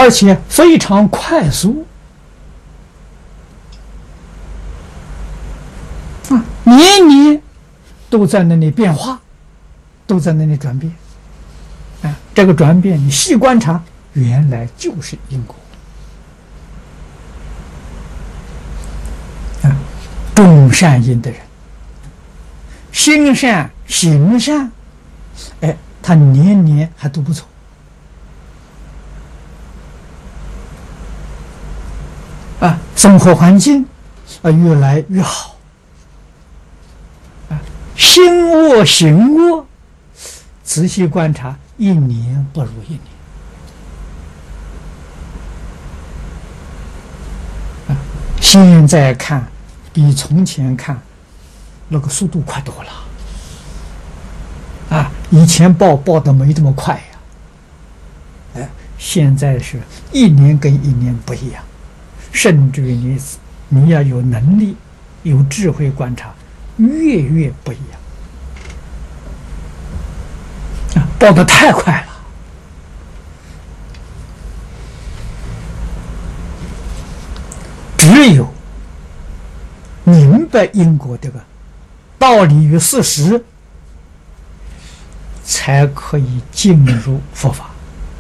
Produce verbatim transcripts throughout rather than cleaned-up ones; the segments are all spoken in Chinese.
而且非常快速啊，年年都在那里变化，都在那里转变啊。这个转变，你细观察，原来就是因果啊。种善因的人，心善行善，哎，他年年还都不错。啊，生活环境啊越来越好，啊，心恶行恶，仔细观察，一年不如一年，啊，现在看比从前看那个速度快多了，啊，以前报报的没这么快呀，哎，现在是一年跟一年不一样。甚至于你，你要有能力、有智慧观察，月月不一样啊，报得太快了。只有明白因果这个道理与事实，才可以进入佛法。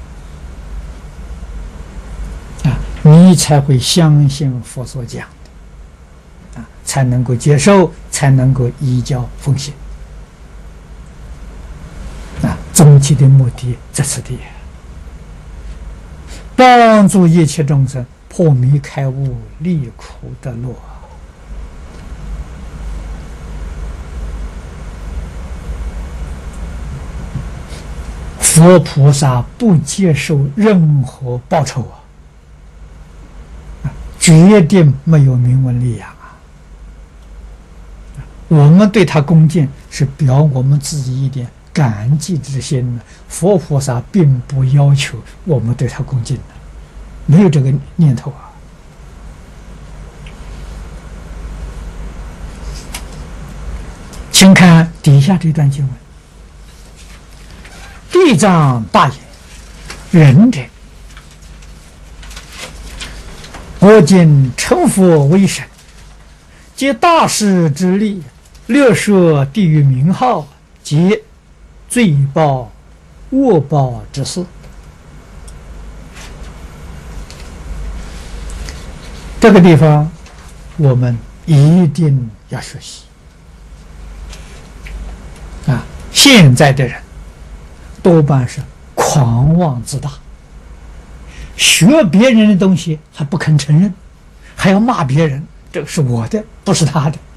你才会相信佛所讲的，啊，才能够接受，才能够依教奉行。啊，终极的目的在此地，帮助一切众生破迷开悟，离苦得乐。佛菩萨不接受任何报酬啊！决定没有名闻利养啊！我们对他恭敬，是表我们自己一点感激之心的。佛菩萨并不要求我们对他恭敬的，没有这个念头啊！请看底下这段经文：地藏大言，仁者，我今成佛为神，借大士之力，略说地狱名号及罪报恶报之事。这个地方我们一定要学习啊！现在的人多半是狂妄自大，学别人的东西还不肯承认，还要骂别人，这个是我的，不是他的。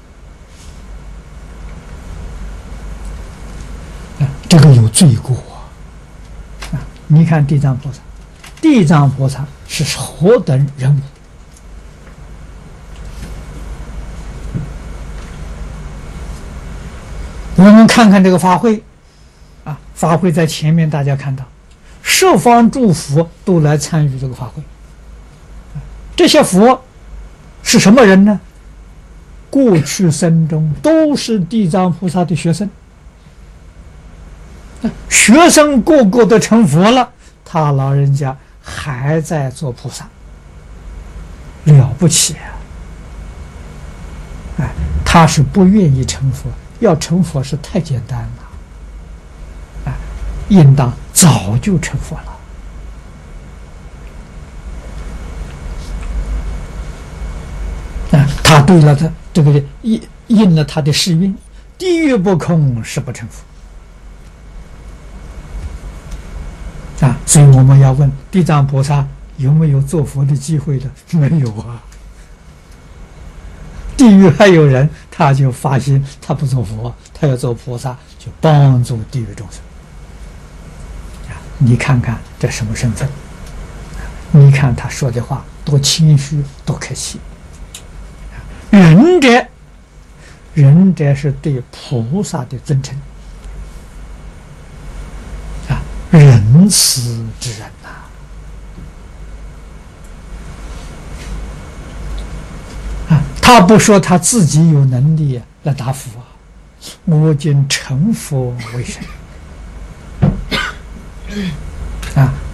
啊，这个有罪过啊！你看地藏菩萨，地藏菩萨是何等人物？我们看看这个法会啊，法会在前面，大家看到十方诸佛都来参与这个法会。这些佛是什么人呢？过去生中都是地藏菩萨的学生，学生个个都成佛了，他老人家还在做菩萨，了不起啊！哎，他是不愿意成佛，要成佛是太简单了，哎，应当早就成佛了。啊，他对了他这个应应了他的誓愿，地狱不空，誓不成佛。啊，所以我们要问地藏菩萨有没有做佛的机会的？没有啊。地狱还有人，他就发心，他不做佛，他要做菩萨，就帮助地狱众生。啊，你看看这什么身份？你看他说的话多谦虚，多客气。仁者，仁者是对菩萨的尊称啊，仁慈之人呐、啊。啊，他不说他自己有能力来答复啊，我今成佛为神啊，